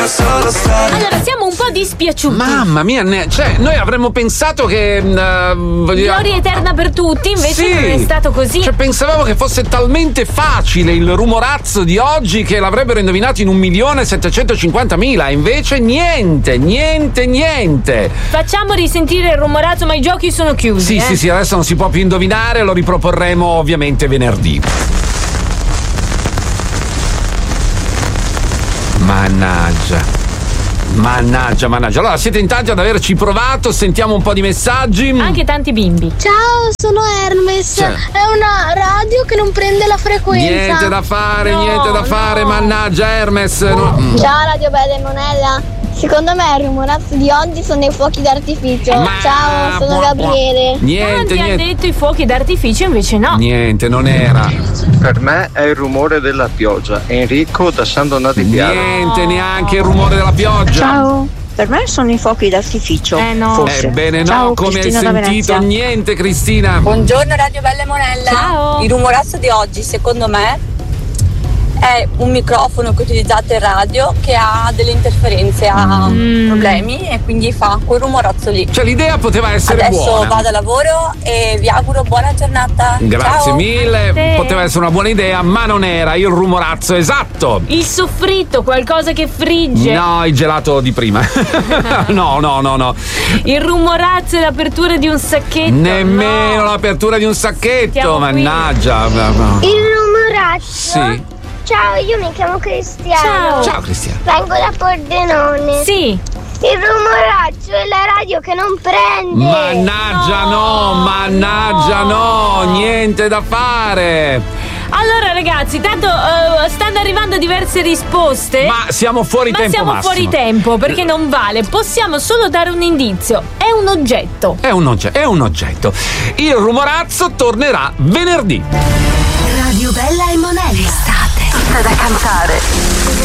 Allora, siamo un po' dispiaciuti. Mamma mia, cioè, noi avremmo pensato che gloria eterna per tutti, invece non è stato così. Cioè, pensavamo che fosse talmente facile il rumorazzo di oggi che l'avrebbero indovinato in 1.750.000, invece niente. Facciamo risentire il rumorazzo, ma i giochi sono chiusi. Sì, adesso non si può più indovinare, lo riproporremo ovviamente venerdì. Mannaggia. Allora, siete in tanti ad averci provato, sentiamo un po' di messaggi. Anche tanti bimbi. Ciao, sono Hermes. È una radio che non prende la frequenza. Niente da fare, mannaggia Hermes. Ciao, Radio Bella e Monella. Secondo me il rumorazzo di oggi sono i fuochi d'artificio. Ciao, sono Gabriele. Niente. Hanno detto i fuochi d'artificio, invece no. Niente, non era. Per me è il rumore della pioggia. Enrico da San Donato di Piave. Niente, neanche il rumore della pioggia. Ciao. Per me sono i fuochi d'artificio. No. Forse. Ebbene Ciao, no, come Cristina hai sentito? Niente, Cristina. Buongiorno Radio Bella e Monella. Ciao. Il rumorazzo di oggi, secondo me, è un microfono che utilizzate in radio che ha delle interferenze, ha problemi e quindi fa quel rumorazzo lì. Cioè, l'idea poteva essere Adesso buona. vado a lavoro e vi auguro buona giornata. Grazie Ciao. mille, poteva essere una buona idea, ma non era il rumorazzo esatto. Il soffritto, qualcosa che frigge. No, il gelato di prima. No. Il rumorazzo e l'apertura di un sacchetto. Nemmeno l'apertura di un sacchetto, Stiamo mannaggia. Il rumorazzo. Sì. Ciao, io mi chiamo Cristiano. Ciao Cristiano. Vengo da Pordenone. Sì. Il rumorazzo è la radio che non prende. Mannaggia no, niente da fare. Allora ragazzi, tanto stanno arrivando diverse risposte. Ma siamo fuori tempo siamo massimo. fuori tempo perché non vale. Possiamo solo dare un indizio. È un oggetto. È un oggetto. Il rumorazzo tornerà venerdì. Radio Bella e Monella. Estate. Tutta da cantare.